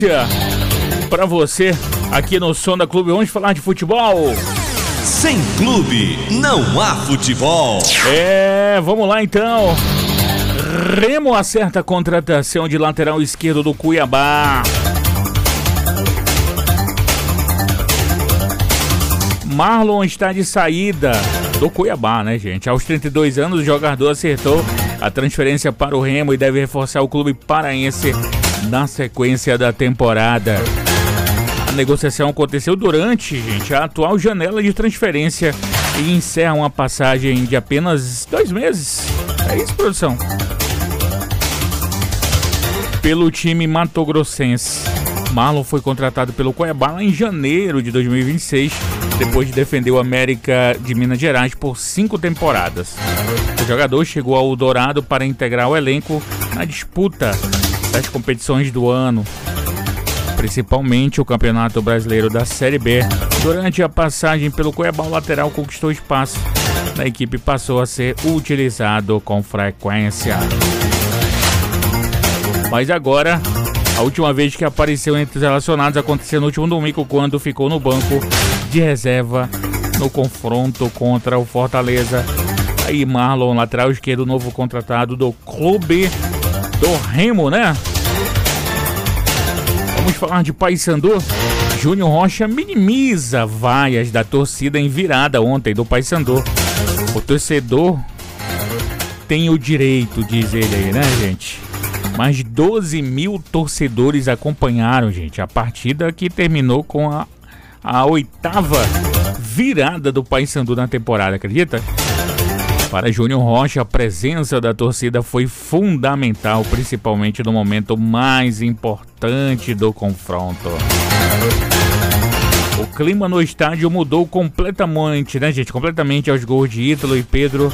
Pra você aqui no Som da Clube. Vamos falar de futebol. Sem clube não há futebol. Vamos lá então. Remo acerta a contratação de lateral esquerdo do Cuiabá. Marlon está de saída do Cuiabá, né, gente? Aos 32 anos, o jogador acertou a transferência para o Remo e deve reforçar o clube paraense na sequência da temporada. A negociação aconteceu durante, gente, a atual janela de transferência e encerra uma passagem de apenas 2 meses. É isso, produção? Pelo time matogrossense. Marlon foi contratado pelo Cuiabá lá em janeiro de 2026, depois de defender o América de Minas Gerais por 5 temporadas. O jogador chegou ao Dourado para integrar o elenco na disputa das competições do ano, principalmente o Campeonato Brasileiro da Série B. Durante a passagem pelo Cuiabá, o lateral conquistou espaço na equipe e passou a ser utilizado com frequência. Mas agora, a última vez que apareceu entre os relacionados aconteceu no último domingo, quando ficou no banco de reserva no confronto contra o Fortaleza. Aí Marlon, lateral esquerdo, novo contratado do clube do Remo, né? Vamos falar de Paysandu. Júnior Rocha minimiza vaias da torcida em virada ontem do Paysandu. O torcedor tem o direito, diz ele aí, né, gente? Mais de 12 mil torcedores acompanharam, gente, a partida que terminou com a 8ª virada do Paysandu na temporada, acredita? Para Júnior Rocha, a presença da torcida foi fundamental, principalmente no momento mais importante do confronto. O clima no estádio mudou completamente, né, gente? Completamente aos gols de Ítalo e Pedro,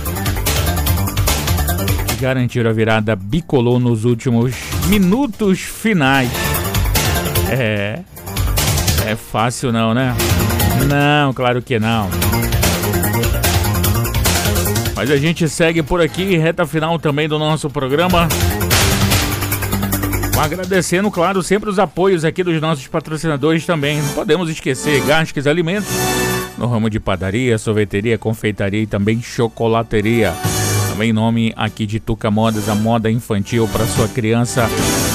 que garantiram a virada bicolor nos últimos minutos finais. É fácil não, né? Não, claro que não. Mas a gente segue por aqui, reta final também do nosso programa. Agradecendo, claro, sempre os apoios aqui dos nossos patrocinadores também. Não podemos esquecer Gasques Alimentos, no ramo de padaria, sorveteria, confeitaria e também chocolateria. Também nome aqui de Tuca Modas, a moda infantil para sua criança.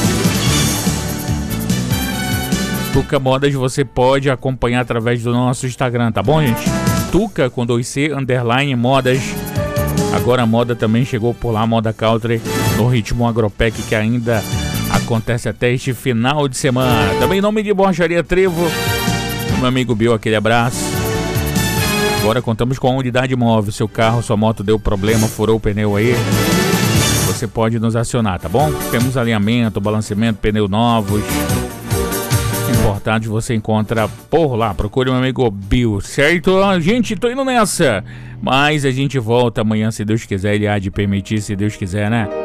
Tuca Modas você pode acompanhar através do nosso Instagram, tá bom, gente? Tuca com 2C, _ modas. Agora a moda também chegou por lá, moda country, no ritmo agropec, que ainda acontece até este final de semana. Também em nome de Borracharia Trevo, meu amigo Bill, aquele abraço. Agora contamos com a unidade móvel. Seu carro, sua moto deu problema, furou o pneu aí, você pode nos acionar, tá bom? Temos alinhamento, balanceamento, pneu novos, importados, você encontra por lá. Procure meu amigo Bill, certo? Gente, tô indo nessa, mas a gente volta amanhã, se Deus quiser. Ele há de permitir, se Deus quiser, né?